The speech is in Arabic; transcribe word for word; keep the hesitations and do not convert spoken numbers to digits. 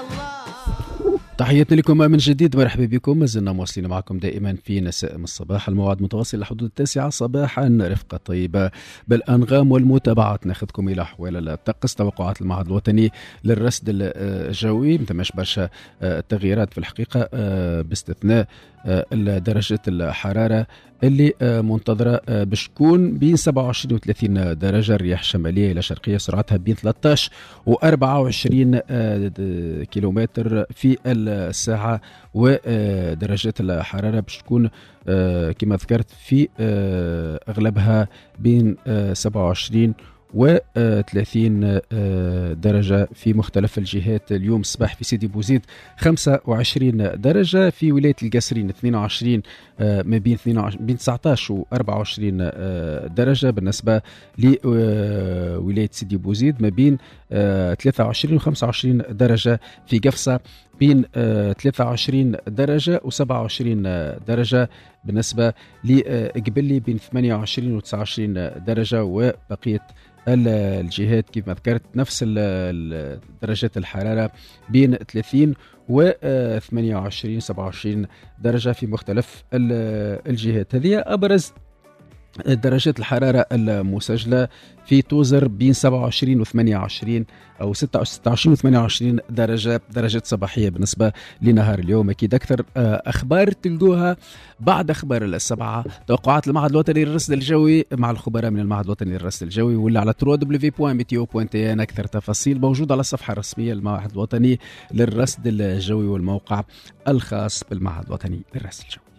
تحياتي لكم من جديد، مرحبا بكم. ما زلنا مواصلين معكم دائما في نسائم الصباح، الموعد متواصل لحدود التاسعة صباحا، رفقة طيبة بالأنغام والمتابعات. ناخذكم إلى أحوال الطقس، توقعات المعهد الوطني للرصد الجوي. متماش برشا تغييرات في الحقيقة باستثناء درجة الحرارة اللي منتظرة باش تكون بين سبعة وعشرين و ثلاثين درجة. الرياح الشمالية إلى شرقية سرعتها بين ثلاثة عشر و أربعة وعشرين كيلومتر في الساعة، ودرجات الحرارة باش تكون كما ذكرت في أغلبها بين سبعة وعشرين و ثلاثين درجة في مختلف الجهات. اليوم الصباح في سيدي بوزيد خمسة وعشرين درجة، في ولاية القصرين اثنين وعشرين، ما بين بين تسعة عشر و أربعة وعشرين درجة. بالنسبة لولاية سيدي بوزيد ما بين ثلاثة وعشرين و خمسة وعشرين درجة، في قفصة بين ثلاثة وعشرين درجة و سبعة وعشرين درجة. بالنسبة لقبلي بين ثمانية وعشرين و تسعة وعشرين درجة، وبقية الجهات كيف ما ذكرت نفس درجات الحرارة بين ثلاثين و ثمانية وعشرين سبعة وعشرين درجة في مختلف الجهات. هذه أبرز درجات الحرارة المسجلة في توزر بين سبعة وعشرين و ثمانية وعشرين أو ستة وعشرين و ثمانية وعشرين درجة درجة صباحية بالنسبة لنهار اليوم. أكيد أكثر أخبار تلقوها بعد أخبار السبعة. توقعات المعهد الوطني للرصد الجوي مع الخبراء من المعهد الوطني للرصد الجوي، ولا على دبليو دبليو دبليو دوت ميتيو دوت إن. أكثر تفاصيل موجودة على الصفحة الرسمية للمعهد الوطني للرصد الجوي والموقع الخاص بالمعهد الوطني للرصد الجوي.